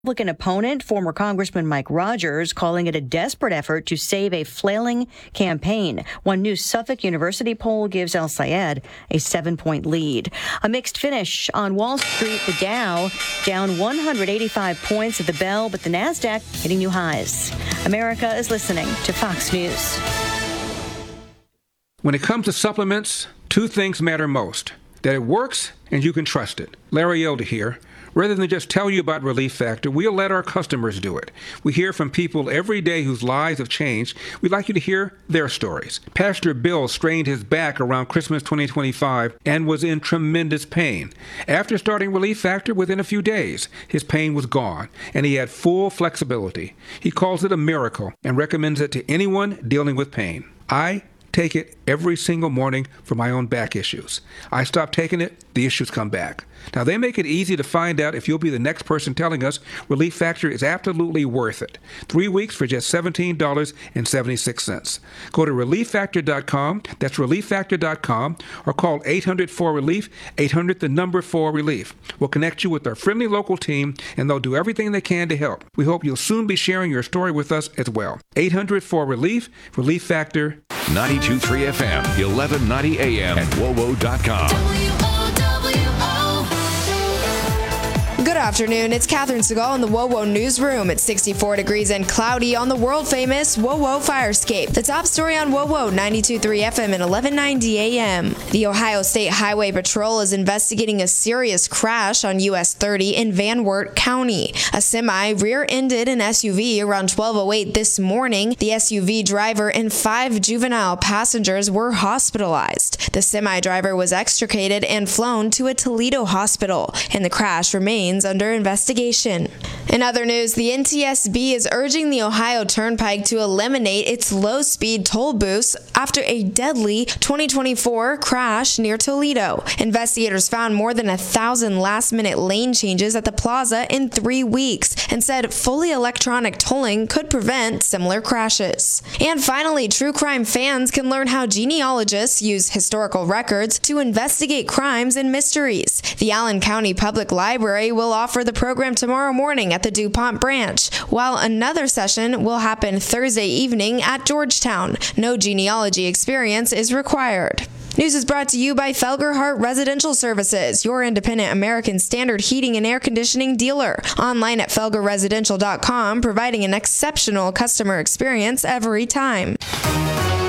Republican opponent, former Congressman Mike Rogers, calling it a desperate effort to save a flailing campaign. One new Suffolk University poll gives El Sayed a 7-point lead. A mixed finish on Wall Street. The Dow down 185 points at the bell, but the Nasdaq hitting new highs. America is listening to Fox News. When it comes to supplements, two things matter most: that it works and you can trust it. Larry Elder here. Rather than just tell you about Relief Factor, we'll let our customers do it. We hear from people every day whose lives have changed. We'd like you to hear their stories. Pastor Bill strained his back around Christmas 2025 and was in tremendous pain. After starting Relief Factor, within a few days, his pain was gone, and he had full flexibility. He calls it a miracle and recommends it to anyone dealing with pain. I take it every single morning for my own back issues. I stop taking it, the issues come back. Now, they make it easy to find out if you'll be the next person telling us Relief Factor is absolutely worth it. 3 weeks for just $17.76. Go to ReliefFactor.com, that's ReliefFactor.com, or call 800-4RELIEF, 800-4RELIEF. We'll connect you with our friendly local team, and they'll do everything they can to help. We hope you'll soon be sharing your story with us as well. 800-4RELIEF, Relief Factor. 92.3 FM, 1190 AM, and WOWO.com. Good afternoon. It's Catherine Segal in the WOWO newsroom. It's 64 degrees and cloudy on the world-famous WOWO Firescape. The top story on WOWO 92.3 FM and 1190 AM. The Ohio State Highway Patrol is investigating a serious crash on US 30 in Van Wert County. A semi rear-ended an SUV around 12:08 this morning. The SUV driver and 5 juvenile passengers were hospitalized. The semi driver was extricated and flown to a Toledo hospital, and the crash remains under investigation. In other news, the NTSB is urging the Ohio Turnpike to eliminate its low-speed toll booths after a deadly 2024 crash near Toledo. Investigators found more than 1,000 last-minute lane changes at the plaza in 3 weeks and said fully electronic tolling could prevent similar crashes. And finally, true crime fans can learn how genealogists use historical records to investigate crimes and mysteries. The Allen County Public Library will offer the program tomorrow morning at the DuPont branch, while another session will happen Thursday evening at Georgetown. No genealogy experience is required. News is brought to you by Felgerhart Residential Services, your independent American Standard heating and air conditioning dealer. Online at felgerresidential.com, providing an exceptional customer experience every time.